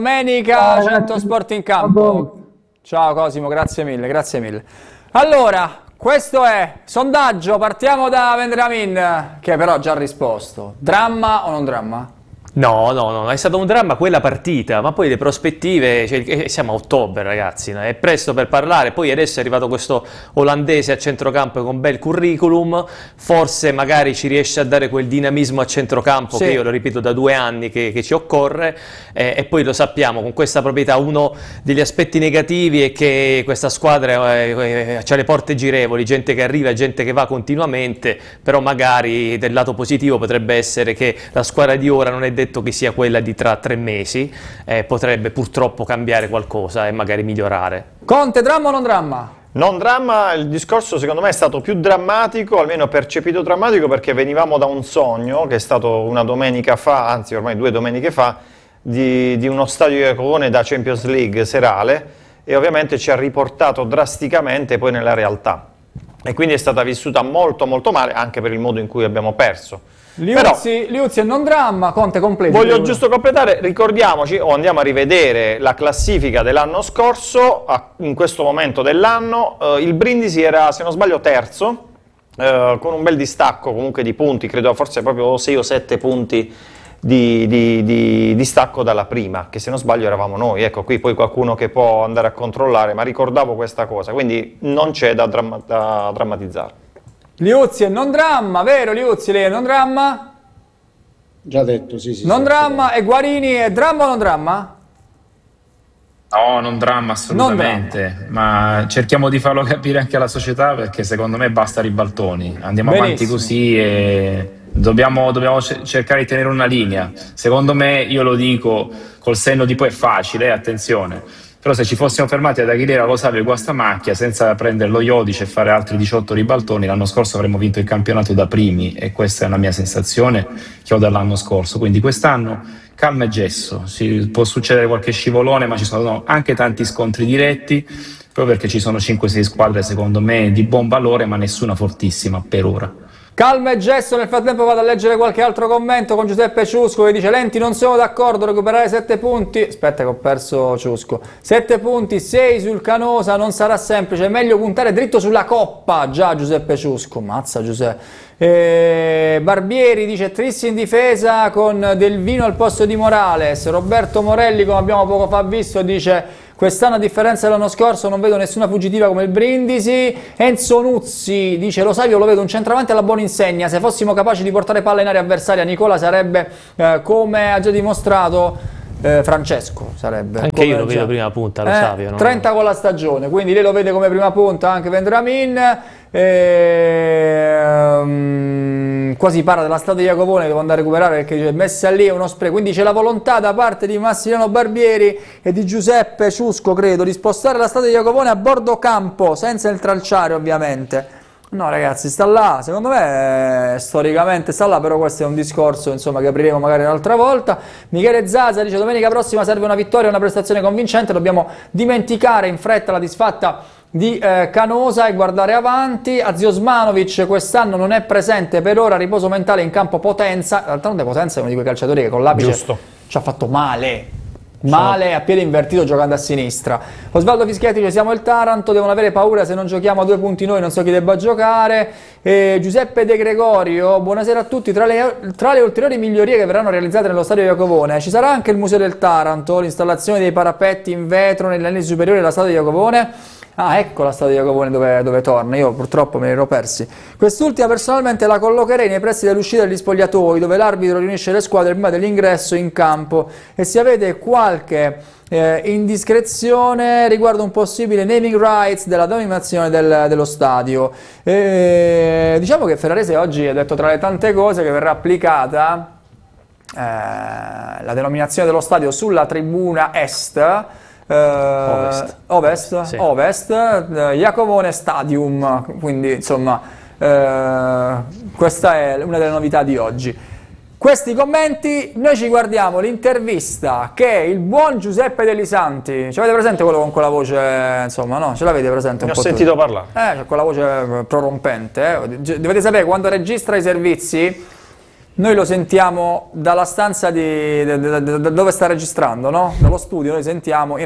Domenica 100 Sport in campo. Ciao Cosimo, grazie mille, grazie mille. Allora, questo è sondaggio, partiamo da Vendramin, che però ha già risposto. Dramma o non dramma? No, è stato un dramma quella partita, ma poi le prospettive, cioè, siamo a ottobre ragazzi, no? È presto per parlare, poi adesso è arrivato questo olandese a centrocampo con bel curriculum, forse magari ci riesce a dare quel dinamismo a centrocampo Sì. che io lo ripeto da 2 anni che ci occorre, e poi lo sappiamo, con questa proprietà uno degli aspetti negativi è che questa squadra ha le porte girevoli, gente che arriva e gente che va continuamente, però magari del lato positivo potrebbe essere che la squadra di ora non è detto che sia quella di tra 3 mesi, potrebbe purtroppo cambiare qualcosa e magari migliorare. Conte, dramma o non dramma? Non dramma, il discorso secondo me è stato più drammatico, almeno percepito drammatico, perché venivamo da un sogno, che è stato una domenica fa, anzi ormai 2 domeniche fa, di uno stadio Iacovone da Champions League serale, e ovviamente ci ha riportato drasticamente poi nella realtà. E quindi è stata vissuta molto molto male, anche per il modo in cui abbiamo perso. Liuzzi non dramma, Conte completo. Voglio giusto completare, ricordiamoci o andiamo a rivedere la classifica dell'anno scorso, in questo momento dell'anno, il Brindisi era, se non sbaglio, terzo, con un bel distacco comunque di punti, credo forse proprio 6 o 7 punti di distacco dalla prima, che se non sbaglio eravamo noi. Ecco, qui poi qualcuno che può andare a controllare, ma ricordavo questa cosa, quindi non c'è da drammatizzare. Liuzzi non dramma, vero Liuzzi, lei non dramma? Già detto, sì. Non dramma, e Guarini è dramma o non dramma? No, non dramma assolutamente, ma cerchiamo di farlo capire anche alla società, perché secondo me basta ribaltoni, andiamo avanti così e dobbiamo cercare di tenere una linea. Secondo me, io lo dico col senno di poi, è facile, attenzione, però se ci fossimo fermati ad Aguilera, Lo Savio e Guastamacchia senza prendere lo Iodice e fare altri 18 ribaltoni, l'anno scorso avremmo vinto il campionato da primi, e questa è una mia sensazione che ho dall'anno scorso. Quindi quest'anno calma e gesso, può succedere qualche scivolone, ma ci sono anche tanti scontri diretti, proprio perché ci sono 5-6 squadre secondo me di buon valore, ma nessuna fortissima per ora. Calma e gesto, nel frattempo vado a leggere qualche altro commento con Giuseppe Ciusco che dice: Lenti, non sono d'accordo, recuperare 7 punti, aspetta che ho perso Ciusco, 7 punti, 6 sul Canosa non sarà semplice, è meglio puntare dritto sulla Coppa. Già Giuseppe Ciusco, mazza Giuseppe. Barbieri dice: Trissi in difesa con Del Vino al posto di Morales. Roberto Morelli, come abbiamo poco fa visto, dice: quest'anno a differenza dell'anno scorso non vedo nessuna fuggitiva come il Brindisi. Enzo Nuzzi dice: Lo Savio lo vedo un centravanti alla buona insegna, se fossimo capaci di portare palla in area avversaria Nicola sarebbe come ha già dimostrato Francesco, sarebbe. Anche io lo vedo prima punta, Lo Savio. 30 con la stagione, quindi lei lo vede come prima punta anche Vendramin. Quasi parla della strada di Iacovone, devo andare a recuperare perché dice messa lì è uno spreco, quindi c'è la volontà da parte di Massimiliano Barbieri e di Giuseppe Ciusco, credo, di spostare la strada di Iacovone a bordo campo, senza il tralciare ovviamente. No ragazzi, sta là, secondo me storicamente sta là, però questo è un discorso insomma che apriremo magari un'altra volta. Michele Zaza dice: domenica prossima serve una vittoria e una prestazione convincente, dobbiamo dimenticare in fretta la disfatta di Canosa e guardare avanti. Aziosmanovic quest'anno non è presente per ora, riposo mentale in campo Potenza. D'altronde Potenza è uno di quei calciatori che con l'apice ci ha fatto male a piede invertito giocando a sinistra. Osvaldo Fischietti dice: siamo il Taranto, devono avere paura se non giochiamo a 2 punti noi, non so chi debba giocare. Giuseppe De Gregorio, buonasera a tutti, tra le ulteriori migliorie che verranno realizzate nello stadio Iacovone ci sarà anche il museo del Taranto, l'installazione dei parapetti in vetro nelle linee superiori della strada di Iacovone. Ah, ecco la strada di Iacovone dove torna, io purtroppo me ne ero persi. Quest'ultima personalmente la collocherei nei pressi dell'uscita degli spogliatoi, dove l'arbitro riunisce le squadre prima dell'ingresso in campo, e se avete qualche indiscrezione riguardo un possibile naming rights della denominazione dello stadio. Diciamo che Ferrarese oggi ha detto, tra le tante cose, che verrà applicata la denominazione dello stadio sulla tribuna est, Ovest, Iacovone Stadium, quindi insomma questa è una delle novità di oggi. Questi commenti, noi ci guardiamo l'intervista che il buon Giuseppe Delisanti, ce l'avete presente quello con quella voce, insomma, no? Ce l'avete presente? Ne ho sentito parlare. C'è quella voce prorompente, Dovete sapere, quando registra i servizi Noi lo sentiamo dalla stanza dove sta registrando, no? Dallo studio noi sentiamo.